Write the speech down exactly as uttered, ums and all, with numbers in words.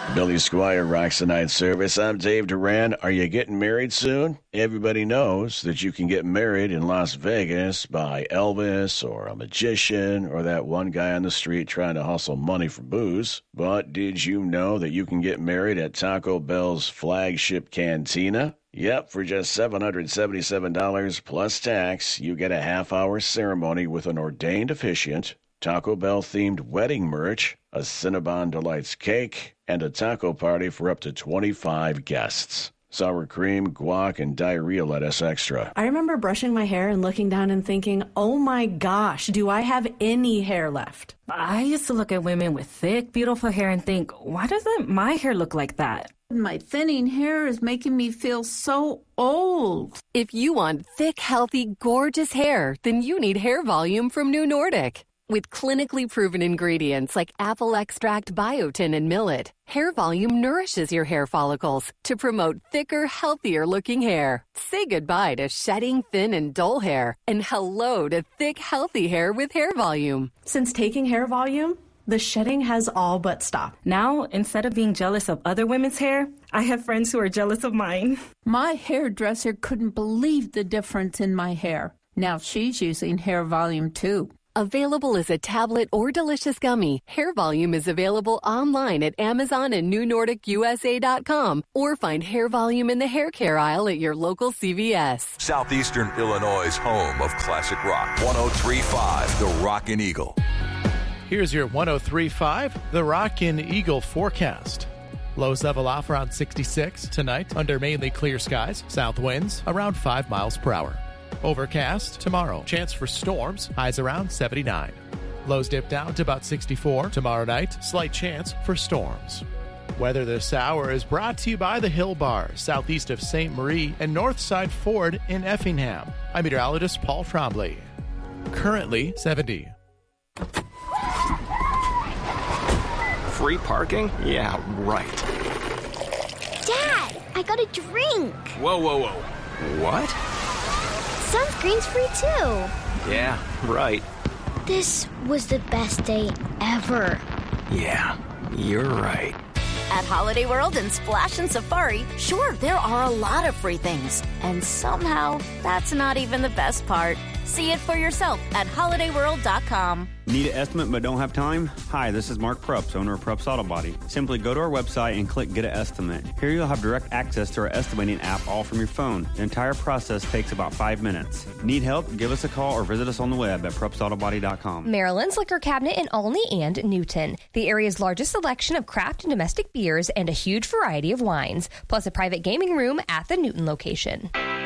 Billy Squire rocks the night service. I'm Dave Duran. Are you getting married soon? Everybody knows that you can get married in Las Vegas by Elvis or a magician or that one guy on the street trying to hustle money for booze. But did you know that you can get married at Taco Bell's flagship cantina? Yep, for just seven hundred seventy-seven dollars plus tax, you get a half-hour ceremony with an ordained officiant, Taco Bell-themed wedding merch, a Cinnabon Delights cake, and a taco party for up to twenty-five guests. Sour cream, guac, and diarrhea lettuce extra. I remember brushing my hair and looking down and thinking, oh my gosh, do I have any hair left? I used to look at women with thick, beautiful hair and think, why doesn't my hair look like that? My thinning hair is making me feel so old. If you want thick, healthy, gorgeous hair, then you need Hair Volume from New Nordic. With clinically proven ingredients like apple extract, biotin, and millet, Hair Volume nourishes your hair follicles to promote thicker, healthier-looking hair. Say goodbye to shedding, thin, and dull hair, and hello to thick, healthy hair with Hair Volume. Since taking Hair Volume, the shedding has all but stopped. Now, instead of being jealous of other women's hair, I have friends who are jealous of mine. My hairdresser couldn't believe the difference in my hair. Now she's using Hair Volume too. Available as a tablet or delicious gummy, Hair Volume is available online at Amazon and New Nordic U S A dot com, or find Hair Volume in the hair care aisle at your local C V S. Southeastern Illinois' home of classic rock. one oh three point five, The Rockin' Eagle. Here's your one oh three point five, The Rockin' Eagle forecast. Lows level off around sixty-six tonight under mainly clear skies. South winds around five miles per hour. Overcast tomorrow. Chance for storms. Highs around seventy-nine. Lows dip down to about sixty-four. Tomorrow night, slight chance for storms. Weather this hour is brought to you by the Hill Bar, southeast of Saint Marie and Northside Ford in Effingham. I'm meteorologist Paul Trombley. Currently seventy. Free parking? Yeah, right. Dad, I got a drink. Whoa, whoa, whoa. What? Sunscreen's free too. Yeah, right. This was the best day ever. Yeah, you're right. At Holiday World and Splash and Safari, sure, there are a lot of free things. And somehow, that's not even the best part. See it for yourself at holiday world dot com. Need an estimate but don't have time? Hi, this is Mark Prups, owner of Prups Auto Body. Simply go to our website and click Get an Estimate. Here you'll have direct access to our estimating app all from your phone. The entire process takes about five minutes. Need help? Give us a call or visit us on the web at prups auto body dot com. Maryland's Liquor Cabinet in Olney and Newton. The area's largest selection of craft and domestic beers and a huge variety of wines, plus a private gaming room at the Newton location.